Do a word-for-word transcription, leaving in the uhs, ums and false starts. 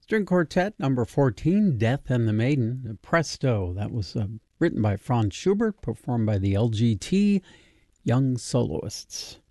String Quartet number fourteen, Death and the Maiden, Presto. That was uh, written by Franz Schubert, performed by the L G T Young Soloists.